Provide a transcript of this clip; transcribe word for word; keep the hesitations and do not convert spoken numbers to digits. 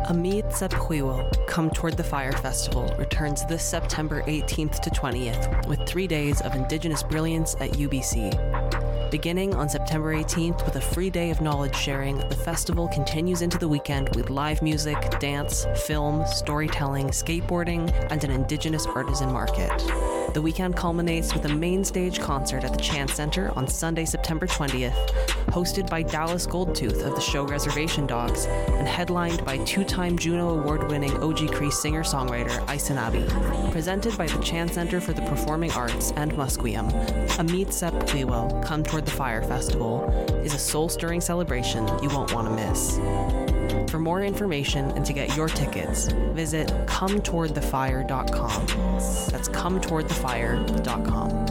Amit Sephuiwo, Come Toward the Fire Festival returns this September eighteenth to twentieth with three days of Indigenous brilliance at U B C. Beginning on September eighteenth with a free day of knowledge sharing, the festival continues into the weekend with live music, dance, film, storytelling, skateboarding, and an Indigenous artisan market. The weekend culminates with a main stage concert at the Chance Center on Sunday, September twentieth, hosted by Dallas Goldtooth of the show Reservation Dogs, and headlined by two-time Juno Award-winning Oji-Cree singer-songwriter Isanabi. Presented by the Chance Center for the Performing Arts and Musqueam, Amit Sephuiwo, Come Toward the Fire Festival is a soul-stirring celebration you won't want to miss. For more information and to get your tickets, visit come toward the fire dot com. That's come toward the fire dot com.